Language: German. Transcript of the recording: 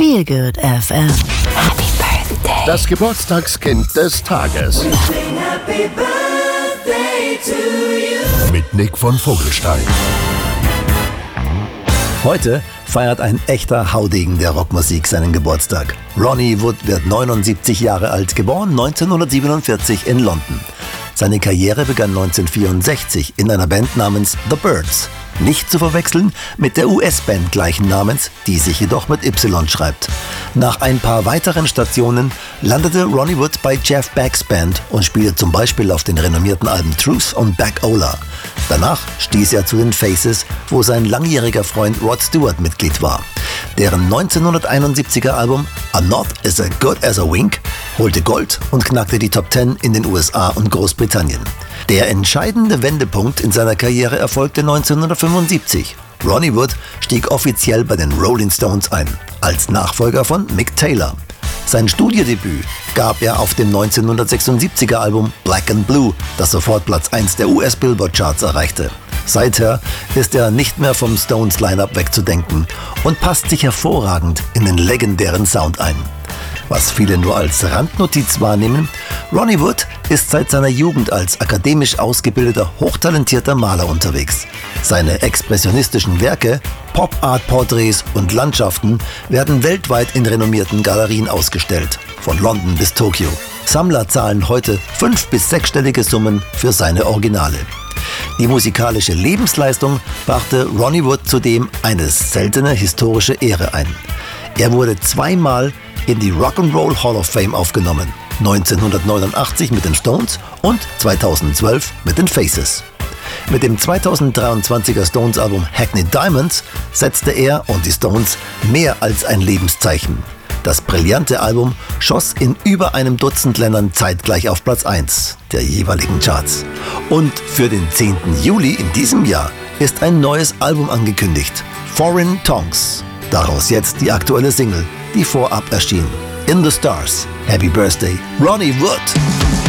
Feel Good FM. Happy Birthday. Das Geburtstagskind des Tages. Happy birthday to you. Mit Nick von Vogelstein. Heute feiert ein echter Haudegen der Rockmusik seinen Geburtstag. Ronnie Wood wird 79 Jahre alt, geboren 1947 in London. Seine Karriere begann 1964 in einer Band namens The Byrds. Nicht zu verwechseln mit der US-Band gleichen Namens, die sich jedoch mit Y schreibt. Nach ein paar weiteren Stationen landete Ronnie Wood bei Jeff Beck's Band und spielte zum Beispiel auf den renommierten Alben Truth und Back Ola. Danach stieß er zu den Faces, wo sein langjähriger Freund Rod Stewart Mitglied war. Deren 1971er Album I'm Not As Good As A Wink holte Gold und knackte die Top 10 in den USA und Großbritannien. Der entscheidende Wendepunkt in seiner Karriere erfolgte 1975. Ronnie Wood stieg offiziell bei den Rolling Stones ein, als Nachfolger von Mick Taylor. Sein Studiodebüt gab er auf dem 1976er Album Black and Blue, das sofort Platz 1 der US-Billboard-Charts erreichte. Seither ist er nicht mehr vom Stones-Line-Up wegzudenken und passt sich hervorragend in den legendären Sound ein. Was viele nur als Randnotiz wahrnehmen, Ronnie Wood ist seit seiner Jugend als akademisch ausgebildeter, hochtalentierter Maler unterwegs. Seine expressionistischen Werke, Pop-Art-Porträts und Landschaften werden weltweit in renommierten Galerien ausgestellt, von London bis Tokio. Sammler zahlen heute 5- bis 6-stellige Summen für seine Originale. Die musikalische Lebensleistung brachte Ronnie Wood zudem eine seltene historische Ehre ein. Er wurde zweimal in die Rock'n'Roll Hall of Fame aufgenommen, 1989 mit den Stones und 2012 mit den Faces. Mit dem 2023er Stones-Album Hackney Diamonds setzte er und die Stones mehr als ein Lebenszeichen. Das brillante Album schoss in über einem Dutzend Ländern zeitgleich auf Platz 1 der jeweiligen Charts. Und für den 10. Juli in diesem Jahr ist ein neues Album angekündigt, Foreign Tongues. Daraus jetzt die aktuelle Single, die vorab erschien. In the Stars. Happy Birthday, Ronnie Wood!